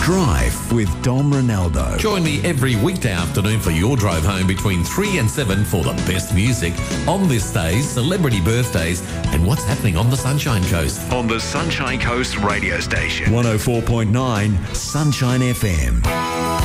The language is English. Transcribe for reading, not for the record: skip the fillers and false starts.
Drive with Dom Ronaldo. Join me every weekday afternoon for your drive home between 3 and 7 for the best music on this day's celebrity birthdays and what's happening on the Sunshine Coast. On the Sunshine Coast radio station. 104.9 Sunshine FM.